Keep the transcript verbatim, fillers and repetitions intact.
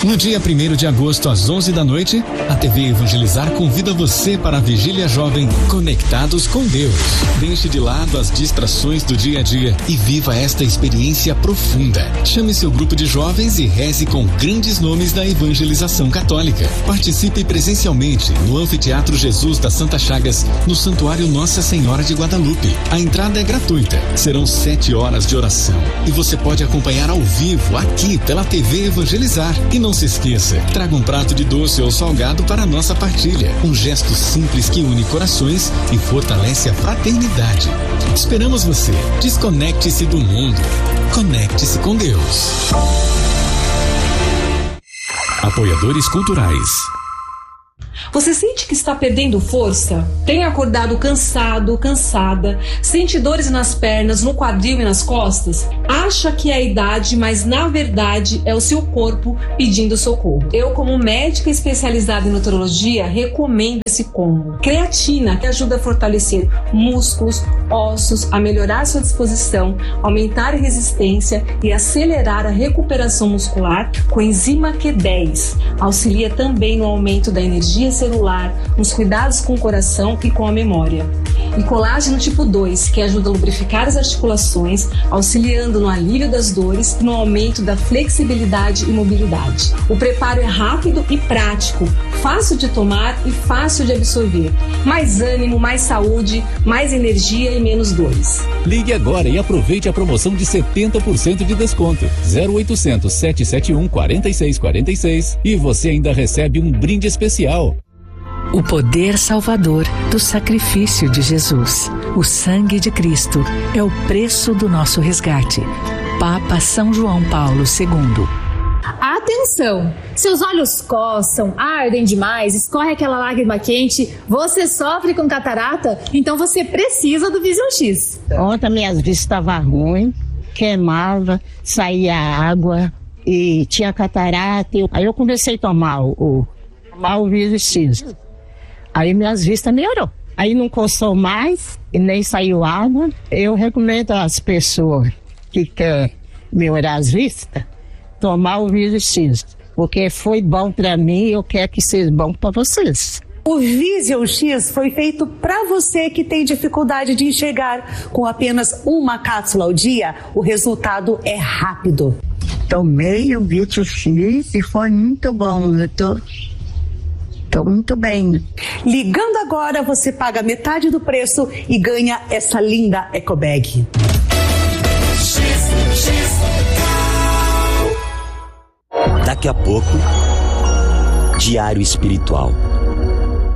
No dia primeiro de agosto, às onze da noite, a T V Evangelizar convida você para a Vigília Jovem Conectados com Deus. Deixe de lado as distrações do dia a dia e viva esta experiência profunda. Chame seu grupo de jovens e reze com grandes nomes da evangelização católica. Participe presencialmente no Anfiteatro Jesus da Santa Chagas, no Santuário Nossa Senhora de Guadalupe. A entrada é gratuita. Serão sete horas de oração e você pode acompanhar ao vivo aqui pela T V Evangelizar. E não se esqueça, traga um prato de doce ou salgado para a nossa partilha. Um gesto simples que une corações e fortalece a fraternidade. Esperamos você. Desconecte-se do mundo. Conecte-se com Deus. Apoiadores culturais. Você sente que está perdendo força? Tem acordado cansado, cansada? Sente dores nas pernas, no quadril e nas costas? Acha que é a idade, mas na verdade é o seu corpo pedindo socorro. Eu, como médica especializada em nutrologia, recomendo esse combo. Creatina, que ajuda a fortalecer músculos, ossos, a melhorar sua disposição, aumentar a resistência e acelerar a recuperação muscular, com enzima Q dez. Auxilia também no aumento da energia celular, nos cuidados com o coração e com a memória. E colágeno tipo dois, que ajuda a lubrificar as articulações, auxiliando no alívio das dores e no aumento da flexibilidade e mobilidade. O preparo é rápido e prático, fácil de tomar e fácil de absorver. Mais ânimo, mais saúde, mais energia e menos dores. Ligue agora e aproveite a promoção de setenta por cento de desconto. zero oitocentos, sete sete um, quatro seis quatro seis e você ainda recebe um brinde especial. O poder salvador do sacrifício de Jesus. O sangue de Cristo é o preço do nosso resgate. Papa São João Paulo segundo. Atenção! Seus olhos coçam, ardem demais, escorre aquela lágrima quente, você sofre com catarata? Então você precisa do Vision X. Ontem minhas vistas estavam ruins, queimava, saía água e tinha catarata. Aí eu comecei a tomar o, tomar o Vision X. Aí minhas vistas melhorou. Aí não coçou mais e nem saiu água. Eu recomendo às pessoas que querem melhorar as vistas, tomar o Vision X, porque foi bom para mim e eu quero que seja bom para vocês. O Vision X foi feito para você que tem dificuldade de enxergar. Com apenas uma cápsula ao dia, o resultado é rápido. Tomei o Vision X e foi muito bom. Eu tô, tô muito bem. Ligando agora, você paga metade do preço e ganha essa linda ecobag. Daqui a pouco, Diário Espiritual.